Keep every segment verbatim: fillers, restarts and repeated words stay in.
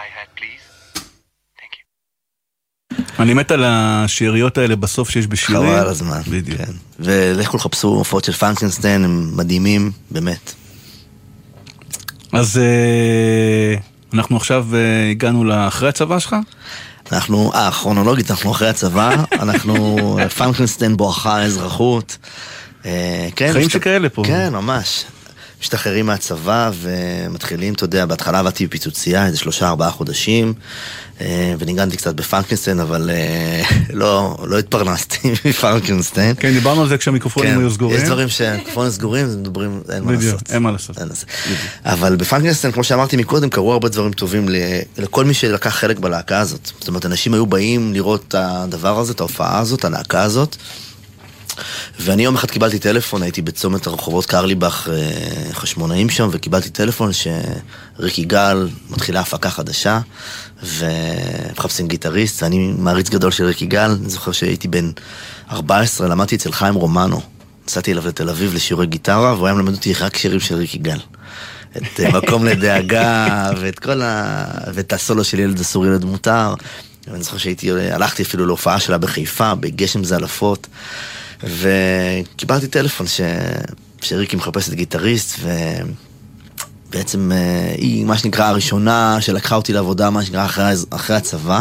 hi-hat, please. אני מת על השאריות האלה בסוף שיש בשירים. חבל על הזמן. בדיוק. כן. ולכו לחפשו הופעות של פרנקנשטיין, הם מדהימים, באמת. אז אנחנו עכשיו הגענו לאחרי הצבא שלך? אנחנו, אה, כרונולוגית, אנחנו אחרי הצבא, אנחנו פרנקנשטיין בואכה האזרחות. חיים שכאלה פה. כן, ממש. משתחררים מהצבא ומתחילים, אתה יודע, בהתחלה עבדתי בפיצוצייה, איזה שלושה, ארבעה חודשים, וניגנתי קצת בפרנקנשטיין, אבל לא, לא התפרנסתי מפרנקנשטיין. כן, דיברנו על זה כשהמיקרופונים היו סגורים. יש דברים שהמיקרופונים סגורים, זה מדברים, אין מה לעשות. אין מה לעשות. אבל בפרנקנשטיין, כמו שאמרתי מקודם, קרו הרבה דברים טובים לכל מי שלקח חלק בלהקה הזאת. זאת אומרת, אנשים היו באים לראות את הדבר הזה, את ההופעה הזאת, הלהקה הזאת, ואני יום אחד קיבלתי טלפון, הייתי בצומת הרחובות קרליבך חשמונאים שם, וקיבלתי טלפון שריקי גל מתחילה הפקה חדשה, ומחפשים גיטריסט, ואני מעריץ גדול של ריקי גל, אני זוכר שהייתי בן ארבע עשרה, למדתי אצל חיים רומנו, נסעתי אליו לתל אביב לשיעורי גיטרה, והוא היה מלמד אותי רק שירים של ריקי גל. את מקום לדאגה, ואת כל ה... ואת הסולו של ילד אסור ילד מותר, ואני זוכר שהייתי, הלכתי אפילו להופעה שלה בחיפה, בגשם זלפות, וקיבלתי טלפון ש... שריקי מחפשת גיטריסט, ובעצם היא, מה שנקרא, הראשונה שלקחה אותי לעבודה, מה שנקרא, אחרי, אחרי הצבא,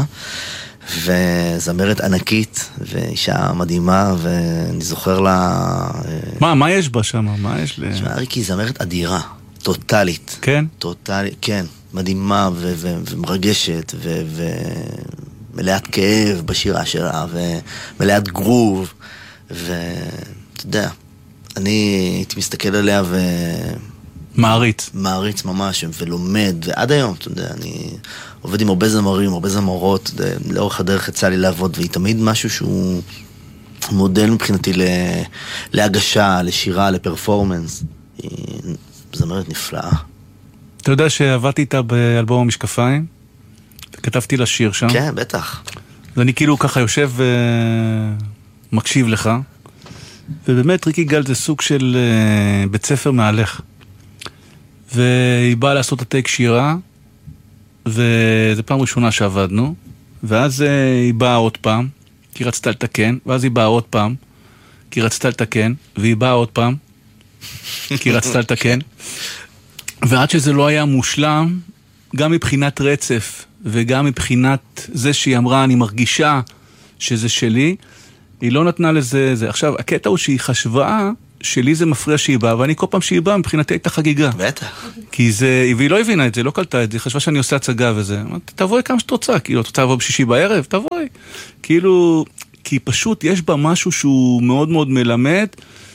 וזמרת ענקית, ואישה מדהימה, ואני זוכר לה... מה, מה יש בה שם? מה יש ל... שמה, ריקי זמרת אדירה, טוטלית. כן? טוטלית, כן, מדהימה ו- ו- ומרגשת, ו- ומלאת כאב בשירה שלה, ומלאת גרוב, ואתה יודע, אני הייתי מסתכל עליה ו... מעריץ. מעריץ ממש, ולומד, ועד היום, אתה יודע, אני עובד עם הרבה זמרים, הרבה זמרות, לאורך הדרך יצא לי לעבוד, והיא תמיד משהו שהוא מודל מבחינתי להגשה, לשירה, לפרפורמנס. היא זמרת נפלאה. אתה יודע שעבדתי איתה באלבום המשקפיים? וכתבתי לה שיר שם. כן, בטח. ואני כאילו ככה יושב ומקשיב לך, ובאמת ריקי גל זה סוג של בית ספר מהלך. והיא באה לעשות את הטייק שירה, וזו פעם ראשונה שעבדנו, ואז היא באה עוד פעם, כי היא רצתה לתקן, ואז היא באה עוד פעם, כי היא רצתה לתקן, והיא באה עוד פעם, כי היא רצתה לתקן, ועד שזה לא היה מושלם, גם מבחינת רצף, וגם מבחינת זה שהיא אמרה, אני מרגישה שזה שלי, היא לא נתנה לזה, זה. עכשיו, הקטע הוא שהיא חשבה, שלי זה מפריע שהיא באה, ואני כל פעם שהיא באה, מבחינתי הייתה חגיגה. בטח. כי זה, והיא לא הבינה את זה, לא קלטה את זה, היא חשבה שאני עושה הצגה וזה. תבואי כמה שאת רוצה, כאילו, את רוצה לבוא בשישי בערב, תבואי. כאילו, כי פשוט יש בה משהו שהוא מאוד מאוד מלמד,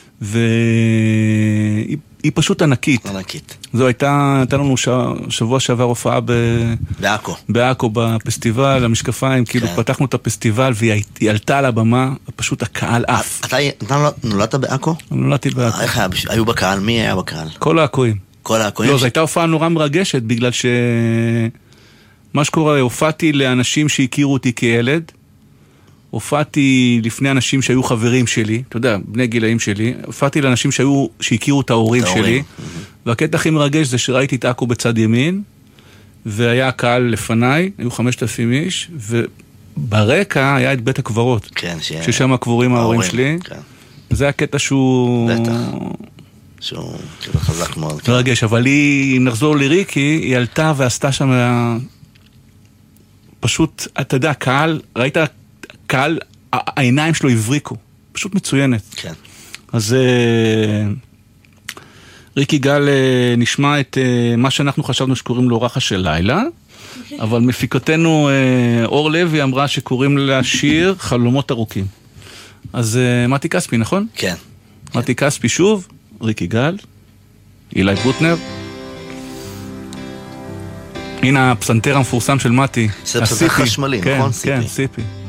והיא היא פשוט ענקית. ענקית. זו הייתה, הייתה לנו ש... שבוע שעבר הופעה ב... בעכו. בעכו, בפסטיבל, המשקפיים, כאילו כן. פתחנו את הפסטיבל, והיא עלתה על הבמה, פשוט הקהל אף. אתה, אתה נולדת בעכו? נולדתי בעכו. איך היה, היו בקהל? מי היה בקהל? כל העכויים. כל העכויים? לא, ש... זו הייתה הופעה נורא מרגשת, בגלל ש... מה שקורה, הופעתי לאנשים שהכירו אותי כילד, הופעתי לפני אנשים שהיו חברים שלי, אתה יודע, בני גילאים שלי, הופעתי לאנשים שהיו, שהכירו את ההורים שלי, והקטע הכי מרגש זה שראיתי את עכו בצד ימין, והיה הקהל לפניי, היו חמשת אלפים איש, וברקע היה את בית הקברות, כן, ש... ששם הקבורים ההורים שלי, כן. זה הקטע שהוא... בטח. שהוא כאילו חזק מאוד. מרגש, אבל היא, אם נחזור לריקי, היא עלתה ועשתה שם, פשוט, אתה יודע, קהל, ראית קהל, העיניים שלו הבריקו, פשוט מצוינת. כן. אז ריקי גל נשמע את מה שאנחנו חשבנו שקוראים לו רחה של לילה, אבל מפיקותינו אור לוי אמרה שקוראים לה שיר חלומות ארוכים. אז מתי כספי, נכון? כן. מתי כספי שוב, ריקי גל, אילי בוטנר. הנה הפסנתר המפורסם של מתי. זה פסנתר חשמלי, נכון? כן, סיפי.